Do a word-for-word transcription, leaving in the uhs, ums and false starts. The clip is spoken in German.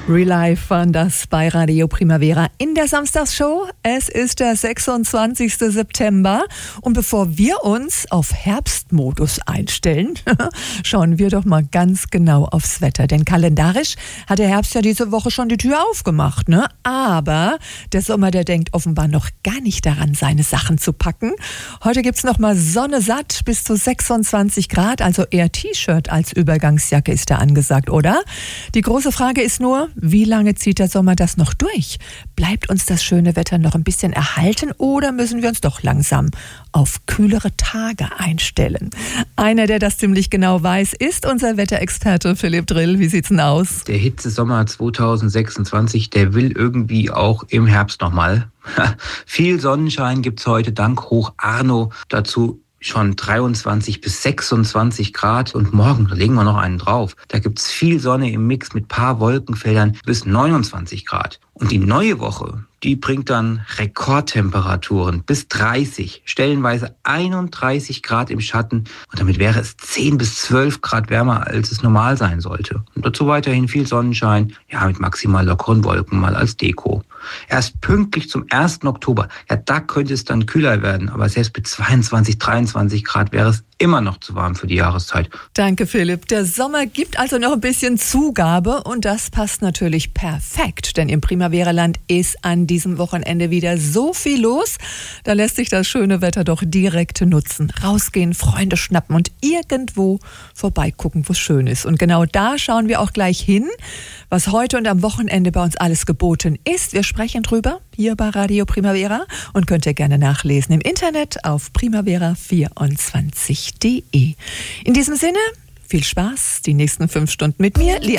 Real Life waren das bei Radio Primavera in der Samstagsshow. Es ist der sechsundzwanzigster September und bevor wir uns auf Herbstmodus einstellen, schauen wir doch mal ganz genau aufs Wetter. Denn kalendarisch hat der Herbst ja diese Woche schon die Tür aufgemacht, ne? Aber der Sommer, der denkt offenbar noch gar nicht daran, seine Sachen zu packen. Heute gibt's noch mal Sonne satt bis zu sechsundzwanzig Grad, also eher T-Shirt als Übergangsjacke ist da angesagt, oder? Die große Frage ist nur, wie lange zieht der Sommer das noch durch? Bleibt uns das schöne Wetter noch ein bisschen erhalten oder müssen wir uns doch langsam auf kühlere Tage einstellen? Einer, der das ziemlich genau weiß, ist unser Wetterexperte Philipp Drill. Wie sieht's denn aus? Der Hitzesommer zweitausendsechsundzwanzig, der will irgendwie auch im Herbst nochmal. Viel Sonnenschein gibt's heute dank Hoch Arno. Dazu schon dreiundzwanzig bis sechsundzwanzig Grad und morgen, da legen wir noch einen drauf. Da gibt's viel Sonne im Mix mit paar Wolkenfeldern bis neunundzwanzig Grad. Und die neue Woche, die bringt dann Rekordtemperaturen bis dreißig, stellenweise einunddreißig Grad im Schatten. Und damit wäre es zehn bis zwölf Grad wärmer, als es normal sein sollte. Und dazu weiterhin viel Sonnenschein, ja, mit maximal lockeren Wolken mal als Deko. Erst pünktlich zum ersten Oktober, ja, da könnte es dann kühler werden. Aber selbst mit zweiundzwanzig, dreiundzwanzig Grad wäre es immer noch zu warm für die Jahreszeit. Danke, Philipp. Der Sommer gibt also noch ein bisschen Zugabe und das passt natürlich perfekt, denn im Primavera-Land ist an diesem Wochenende wieder so viel los. Da lässt sich das schöne Wetter doch direkt nutzen. Rausgehen, Freunde schnappen und irgendwo vorbeigucken, wo es schön ist. Und genau da schauen wir auch gleich hin, was heute und am Wochenende bei uns alles geboten ist. Wir sprechen drüber hier bei Radio Primavera und könnt ihr gerne nachlesen im Internet auf primavera vierundzwanzig punkt de. In diesem Sinne, viel Spaß, die nächsten fünf Stunden mit mir.